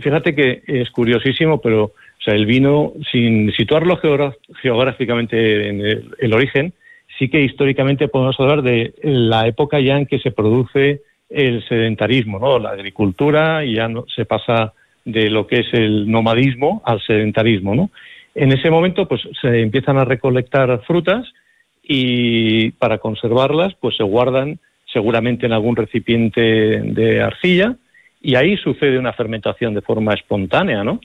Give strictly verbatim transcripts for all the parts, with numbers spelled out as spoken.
fíjate que es curiosísimo, pero o sea, el vino, sin situarlo geogra- geográficamente en el, el origen, sí que históricamente podemos hablar de la época ya en que se produce el sedentarismo, ¿no? La agricultura, y ya no, se pasa de lo que es el nomadismo al sedentarismo, ¿no? En ese momento, pues se empiezan a recolectar frutas y para conservarlas, pues se guardan seguramente en algún recipiente de arcilla y ahí sucede una fermentación de forma espontánea, ¿no?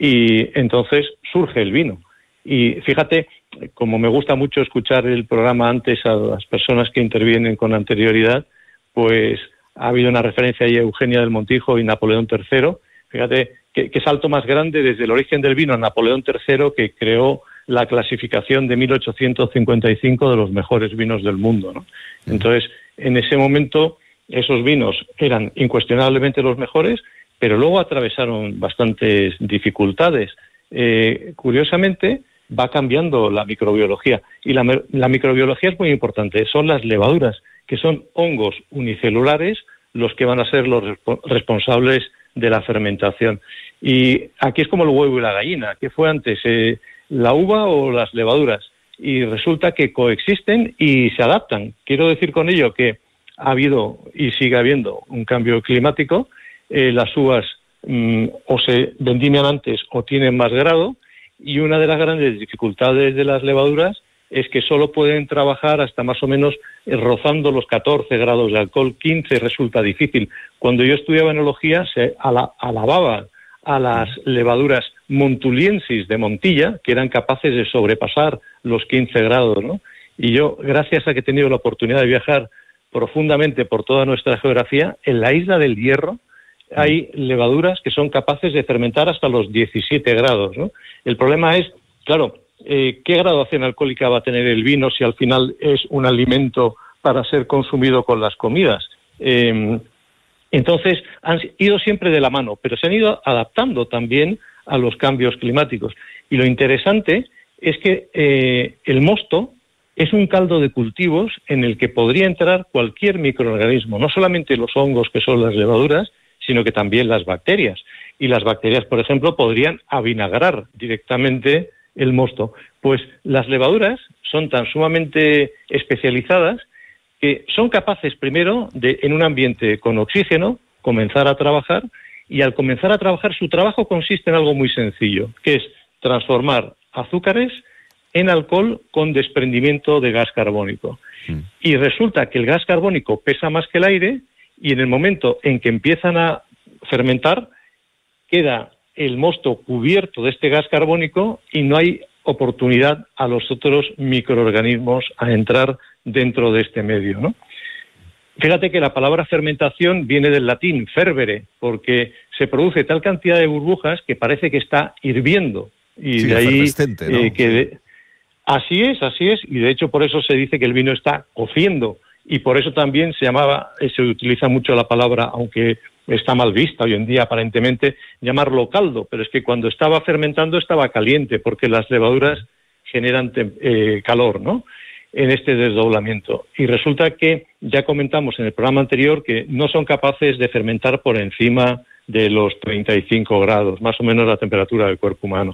Y entonces surge el vino. Y fíjate, como me gusta mucho escuchar el programa antes a las personas que intervienen con anterioridad, pues ha habido una referencia ahí a Eugenia del Montijo y Napoleón tercero. Fíjate qué, qué salto más grande desde el origen del vino a Napoleón tercero, que creó la clasificación de mil ochocientos cincuenta y cinco de los mejores vinos del mundo, ¿no? Entonces, en ese momento, esos vinos eran incuestionablemente los mejores, pero luego atravesaron bastantes dificultades. Eh, curiosamente, va cambiando la microbiología. Y la, la microbiología es muy importante. Son las levaduras, que son hongos unicelulares, los que van a ser los resp- responsables de la fermentación. Y aquí es como el huevo y la gallina. ¿Qué fue antes, eh, la uva o las levaduras? Y resulta que coexisten y se adaptan. Quiero decir con ello que ha habido y sigue habiendo un cambio climático. Eh, las uvas mmm, o se vendimian antes o tienen más grado, y una de las grandes dificultades de las levaduras es que solo pueden trabajar hasta más o menos eh, rozando los catorce grados de alcohol. Quince resulta difícil. Cuando yo estudiaba enología se ala- alababa a las levaduras montuliensis de Montilla, que eran capaces de sobrepasar los quince grados, ¿no? Y yo, gracias a que he tenido la oportunidad de viajar profundamente por toda nuestra geografía, en la isla del Hierro hay levaduras que son capaces de fermentar hasta los diecisiete grados, ¿no? El problema es, claro, eh, ¿qué graduación alcohólica va a tener el vino si al final es un alimento para ser consumido con las comidas? Eh, entonces, han ido siempre de la mano, pero se han ido adaptando también a los cambios climáticos. Y lo interesante es que eh, el mosto es un caldo de cultivos en el que podría entrar cualquier microorganismo, no solamente los hongos, que son las levaduras, sino que también las bacterias. Y las bacterias, por ejemplo, podrían avinagrar directamente el mosto. Pues las levaduras son tan sumamente especializadas que son capaces, primero, de, en un ambiente con oxígeno, comenzar a trabajar, y al comenzar a trabajar, su trabajo consiste en algo muy sencillo, que es transformar azúcares en alcohol con desprendimiento de gas carbónico. Mm. Y resulta que el gas carbónico pesa más que el aire, y en el momento en que empiezan a fermentar, queda el mosto cubierto de este gas carbónico y no hay oportunidad a los otros microorganismos a entrar dentro de este medio, ¿no? Fíjate que la palabra fermentación viene del latín fervere, porque se produce tal cantidad de burbujas que parece que está hirviendo. Y sí, de ahí ¿no? eh, que de... así es, así es, y de hecho por eso se dice que el vino está cociendo, y por eso también se llamaba, se utiliza mucho la palabra, aunque está mal vista hoy en día aparentemente, llamarlo caldo, pero es que cuando estaba fermentando estaba caliente, porque las levaduras generan eh, calor, ¿no?, en este desdoblamiento. Y resulta que ya comentamos en el programa anterior que no son capaces de fermentar por encima de los treinta y cinco grados, más o menos la temperatura del cuerpo humano.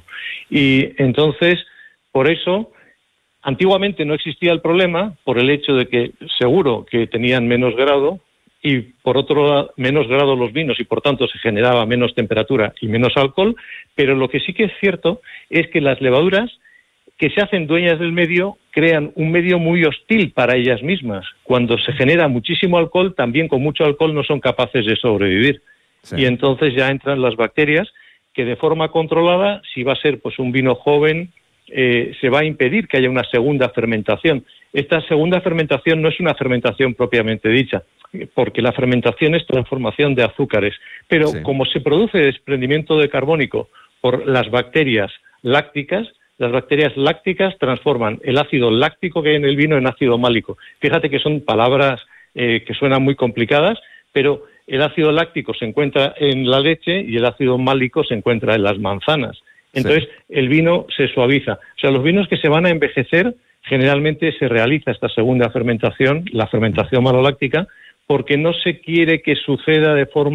Y entonces, por eso, antiguamente no existía el problema, por el hecho de que seguro que tenían menos grado, y por otro lado, menos grado los vinos, y por tanto se generaba menos temperatura y menos alcohol, pero lo que sí que es cierto es que las levaduras que se hacen dueñas del medio crean un medio muy hostil para ellas mismas. Cuando se genera muchísimo alcohol, también con mucho alcohol no son capaces de sobrevivir. Sí. Y entonces ya entran las bacterias que de forma controlada, si va a ser pues un vino joven, eh, se va a impedir que haya una segunda fermentación. Esta segunda fermentación no es una fermentación propiamente dicha, porque la fermentación es transformación de azúcares. Pero sí, como se produce desprendimiento de carbónico por las bacterias lácticas, las bacterias lácticas transforman el ácido láctico que hay en el vino en ácido málico. Fíjate que son palabras eh, que suenan muy complicadas, pero el ácido láctico se encuentra en la leche y el ácido málico se encuentra en las manzanas. Entonces, sí, el vino se suaviza. O sea, los vinos que se van a envejecer, generalmente se realiza esta segunda fermentación, la fermentación maloláctica, porque no se quiere que suceda de forma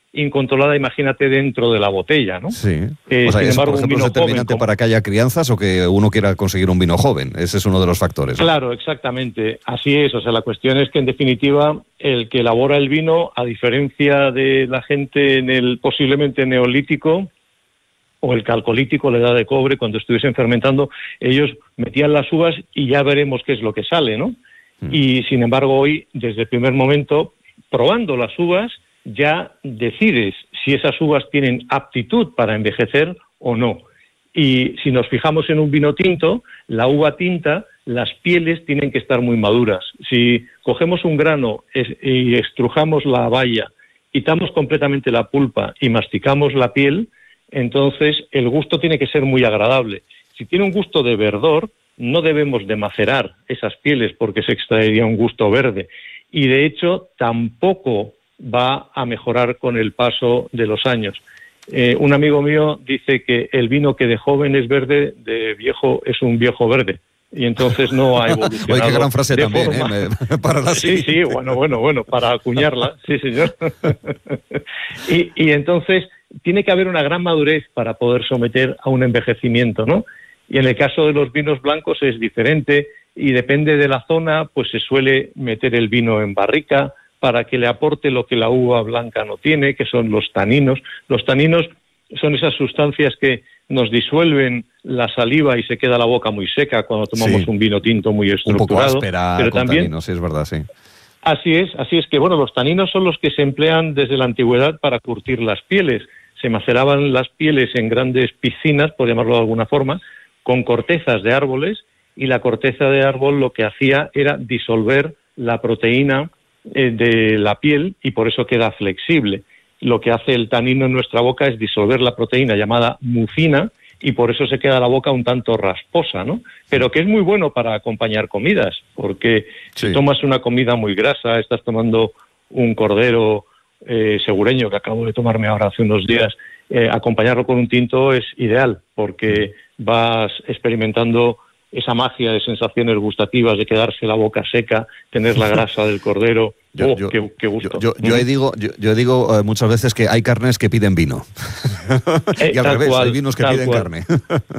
incontrolada, imagínate, dentro de la botella, ¿no? Sí. Eh, o sea, sin ¿es, embargo, por ejemplo, un vino es determinante joven, para que haya crianzas o que uno quiera conseguir un vino joven? Ese es uno de los factores, ¿no? Claro, exactamente. Así es. O sea, la cuestión es que, en definitiva, el que elabora el vino, a diferencia de la gente en el posiblemente neolítico o el calcolítico, la edad de cobre, cuando estuviesen fermentando, ellos metían las uvas y ya veremos qué es lo que sale, ¿no? Mm. Y, sin embargo, hoy, desde el primer momento, probando las uvas, ya decides si esas uvas tienen aptitud para envejecer o no. Y si nos fijamos en un vino tinto, la uva tinta, las pieles tienen que estar muy maduras. Si cogemos un grano y estrujamos la baya, quitamos completamente la pulpa y masticamos la piel, entonces el gusto tiene que ser muy agradable. Si tiene un gusto de verdor, no debemos de macerar esas pieles porque se extraería un gusto verde. Y de hecho tampoco va a mejorar con el paso de los años. Eh, un amigo mío dice que el vino que de joven es verde, de viejo es un viejo verde. Y entonces no ha evolucionado. Oye, qué gran frase de también, forma... ¿eh? Me... para la Sí, sí, bueno, bueno, bueno, para acuñarla, sí, señor. y, y entonces tiene que haber una gran madurez para poder someter a un envejecimiento, ¿no? Y en el caso de los vinos blancos es diferente y depende de la zona, pues se suele meter el vino en barrica para que le aporte lo que la uva blanca no tiene, que son los taninos. Los taninos son esas sustancias que nos disuelven la saliva y se queda la boca muy seca cuando tomamos sí. un vino tinto muy estructurado. Un poco áspera, pero con también, taninos, sí, es verdad, sí. Así es, así es que, bueno, los taninos son los que se emplean desde la antigüedad para curtir las pieles. Se maceraban las pieles en grandes piscinas, por llamarlo de alguna forma, con cortezas de árboles, y la corteza de árbol lo que hacía era disolver la proteína eh, de la piel y por eso queda flexible. Lo que hace el tanino en nuestra boca es disolver la proteína llamada mucina y por eso se queda la boca un tanto rasposa, ¿no? Pero que es muy bueno para acompañar comidas, porque sí. si tomas una comida muy grasa, estás tomando un cordero eh, segureño que acabo de tomarme ahora hace unos días, eh, acompañarlo con un tinto es ideal, porque vas experimentando esa magia de sensaciones gustativas, de quedarse la boca seca, tener la grasa del cordero. Yo, oh, yo, qué, qué gusto. Yo, yo, yo digo, yo, yo digo eh, muchas veces que hay carnes que piden vino. Eh, y al revés, cual, hay vinos que piden cual. carne.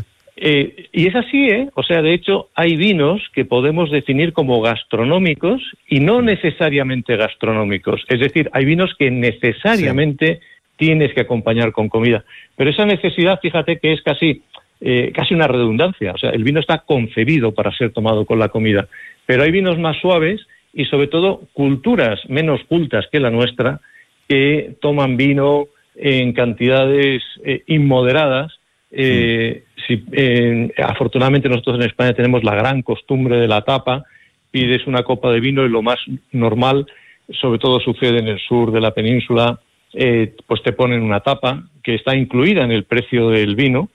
eh, y es así, ¿eh? O sea, de hecho, hay vinos que podemos definir como gastronómicos y no necesariamente gastronómicos. Es decir, hay vinos que necesariamente sí. tienes que acompañar con comida. Pero esa necesidad, fíjate que es casi... Eh, casi una redundancia, o sea, el vino está concebido para ser tomado con la comida, pero hay vinos más suaves y sobre todo culturas menos cultas que la nuestra que toman vino en cantidades eh, inmoderadas. Eh, mm. si, eh, afortunadamente nosotros en España tenemos la gran costumbre de la tapa, pides una copa de vino y lo más normal, sobre todo sucede en el sur de la península, eh, pues te ponen una tapa que está incluida en el precio del vino.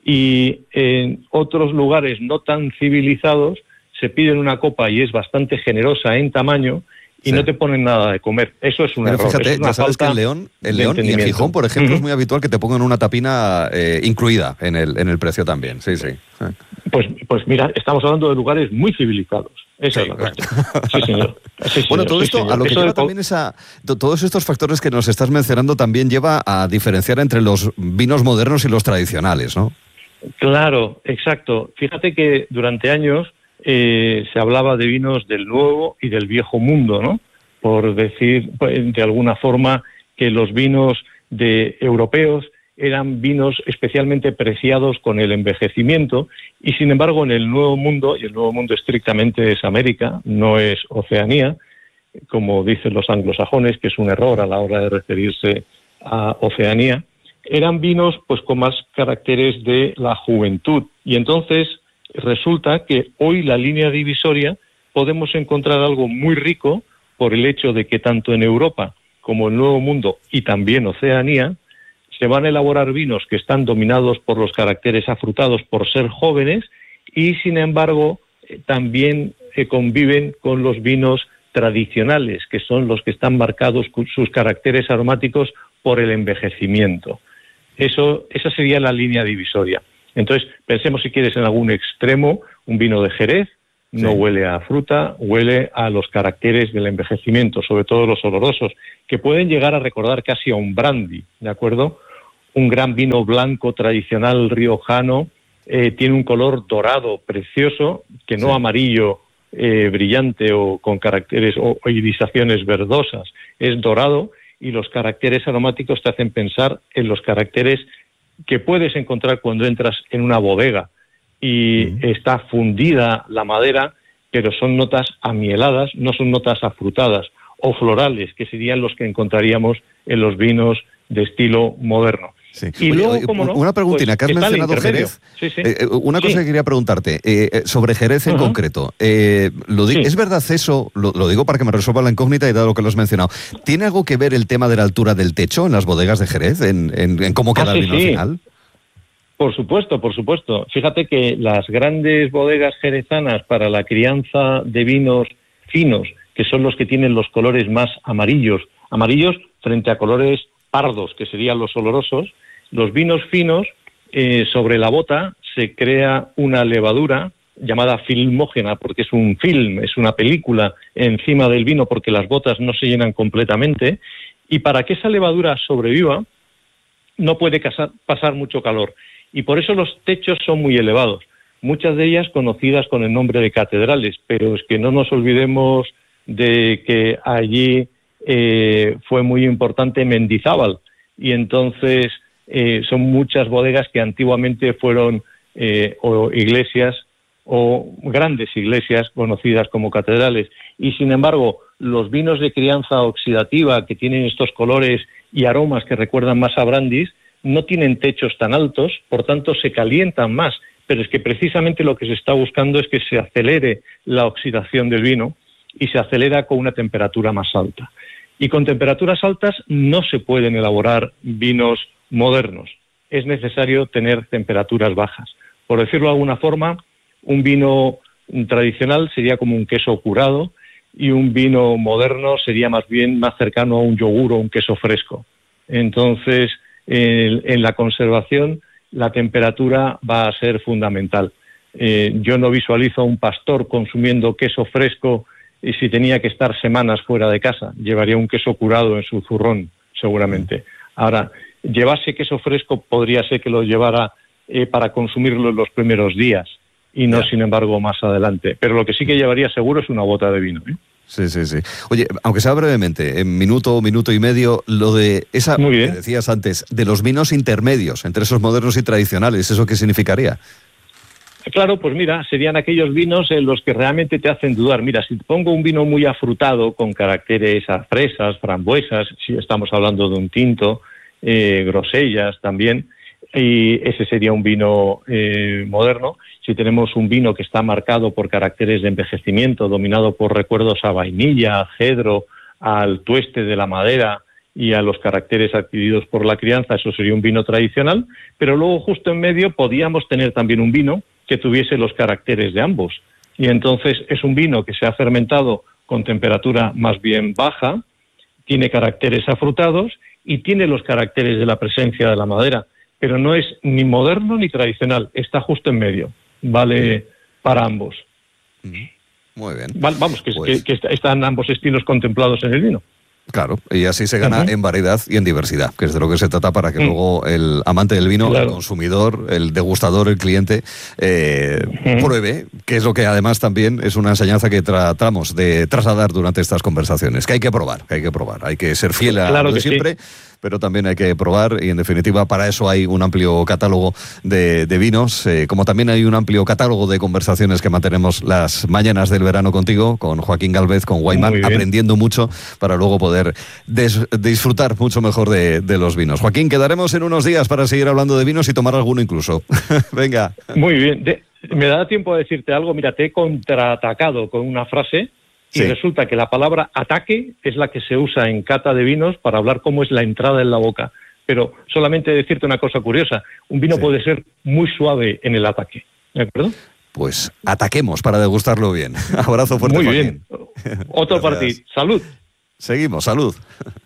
Y en otros lugares no tan civilizados se piden una copa y es bastante generosa en tamaño y sí. no te ponen nada de comer. Eso es un Pero error. Fíjate, es una ya sabes que en León, en León y en Gijón, por ejemplo, uh-huh. es muy habitual que te pongan una tapina eh, incluida en el, en el precio también. Sí, sí. Pues, pues mira, estamos hablando de lugares muy civilizados. Esa sí, es la cuestión. Sí, señor. Sí, señor. Bueno, todo esto, sí, a lo que Eso lleva de... también esa, todos estos factores que nos estás mencionando también lleva a diferenciar entre los vinos modernos y los tradicionales, ¿no? Claro, exacto. Fíjate que durante años eh, se hablaba de vinos del nuevo y del viejo mundo, ¿no? Por decir de alguna forma que los vinos de europeos eran vinos especialmente preciados con el envejecimiento y sin embargo en el nuevo mundo, y el nuevo mundo estrictamente es América, no es Oceanía, como dicen los anglosajones, que es un error a la hora de referirse a Oceanía, eran vinos pues con más caracteres de la juventud. Y entonces resulta que hoy la línea divisoria podemos encontrar algo muy rico por el hecho de que tanto en Europa como en el Nuevo Mundo y también Oceanía se van a elaborar vinos que están dominados por los caracteres afrutados por ser jóvenes y sin embargo eh, también eh, conviven con los vinos tradicionales, que son los que están marcados con sus caracteres aromáticos por el envejecimiento. Eso, esa sería la línea divisoria. Entonces, pensemos si quieres en algún extremo, un vino de Jerez, no sí. huele a fruta, huele a los caracteres del envejecimiento, sobre todo los olorosos, que pueden llegar a recordar casi a un brandy, ¿de acuerdo? Un gran vino blanco tradicional riojano eh, tiene un color dorado precioso, que no sí. amarillo eh, brillante o con caracteres o, o irisaciones verdosas, es dorado, y los caracteres aromáticos te hacen pensar en los caracteres que puedes encontrar cuando entras en una bodega y uh-huh. está fundida la madera, pero son notas amieladas, no son notas afrutadas o florales, que serían los que encontraríamos en los vinos de estilo moderno. Sí. Y Oye, luego, oye, ¿cómo no? una preguntina, Pues que has está el mencionado intermedio. Jerez. Sí, sí. Eh, una cosa sí. que quería preguntarte, eh, sobre Jerez en uh-huh. concreto. Eh, lo di- sí. ¿Es verdad eso? Lo, lo digo para que me resuelva la incógnita y dado lo que lo has mencionado. ¿Tiene algo que ver el tema de la altura del techo en las bodegas de Jerez? ¿En, en, en cómo queda ah, el sí, vino sí. al final? Por supuesto, por supuesto. Fíjate que las grandes bodegas jerezanas para la crianza de vinos finos, que son los que tienen los colores más amarillos, amarillos frente a colores pardos, que serían los olorosos, los vinos finos, eh, sobre la bota se crea una levadura llamada filmógena, porque es un film, es una película encima del vino, porque las botas no se llenan completamente, y para que esa levadura sobreviva, no puede casar, pasar mucho calor. Y por eso los techos son muy elevados, muchas de ellas conocidas con el nombre de catedrales, pero es que no nos olvidemos de que allí eh, fue muy importante Mendizábal, y entonces eh, son muchas bodegas que antiguamente fueron eh, o iglesias o grandes iglesias conocidas como catedrales, y sin embargo los vinos de crianza oxidativa que tienen estos colores y aromas que recuerdan más a brandis no tienen techos tan altos, por tanto se calientan más, pero es que precisamente lo que se está buscando es que se acelere la oxidación del vino y se acelera con una temperatura más alta. Y con temperaturas altas no se pueden elaborar vinos modernos, es necesario tener temperaturas bajas. Por decirlo de alguna forma, un vino tradicional sería como un queso curado y un vino moderno sería más bien más cercano a un yogur o un queso fresco. Entonces, eh, en la conservación, la temperatura va a ser fundamental. Eh, yo no visualizo a un pastor consumiendo queso fresco y si tenía que estar semanas fuera de casa, llevaría un queso curado en su zurrón, seguramente. Ahora, llevarse queso fresco podría ser que lo llevara eh, para consumirlo en los primeros días y no, yeah. sin embargo, más adelante. Pero lo que sí que llevaría seguro es una bota de vino, ¿eh? Sí, sí, sí. Oye, aunque sea brevemente, en minuto, minuto y medio, lo de esa Muy bien. que decías antes, de los vinos intermedios, entre esos modernos y tradicionales, ¿eso qué significaría? Claro, pues mira, serían aquellos vinos en los que realmente te hacen dudar. Mira, si te pongo un vino muy afrutado, con caracteres a fresas, frambuesas, si estamos hablando de un tinto, eh, grosellas también, y ese sería un vino eh, moderno. Si tenemos un vino que está marcado por caracteres de envejecimiento, dominado por recuerdos a vainilla, a cedro, al tueste de la madera y a los caracteres adquiridos por la crianza, eso sería un vino tradicional, pero luego justo en medio podíamos tener también un vino que tuviese los caracteres de ambos. Y entonces es un vino que se ha fermentado con temperatura más bien baja, tiene caracteres afrutados y tiene los caracteres de la presencia de la madera, pero no es ni moderno ni tradicional, está justo en medio, vale para ambos. Muy bien. Vamos, que, pues... que, que están ambos estilos contemplados en el vino. Claro, y así se gana uh-huh. en variedad y en diversidad, que es de lo que se trata para que uh-huh. luego el amante del vino, claro. el consumidor, el degustador, el cliente, eh, uh-huh. pruebe, que es lo que además también es una enseñanza que tratamos de trasladar durante estas conversaciones, que hay que probar, que hay que probar, hay que ser fiel a claro lo de siempre, sí. pero también hay que probar y en definitiva para eso hay un amplio catálogo de, de vinos, eh, como también hay un amplio catálogo de conversaciones que mantenemos las mañanas del verano contigo, con Joaquín Gálvez, con Wine-Man, aprendiendo mucho para luego poder Des, disfrutar mucho mejor de, de los vinos. Joaquín, quedaremos en unos días para seguir hablando de vinos y tomar alguno incluso. Venga. Muy bien. De, me da tiempo a decirte algo. Mira, te he contraatacado con una frase y sí. resulta que la palabra ataque es la que se usa en cata de vinos para hablar cómo es la entrada en la boca. Pero solamente decirte una cosa curiosa. Un vino sí. puede ser muy suave en el ataque. ¿De acuerdo? Pues ataquemos para degustarlo bien. Abrazo fuerte, muy Joaquín. Bien. Otro para ti. Salud. Seguimos, salud.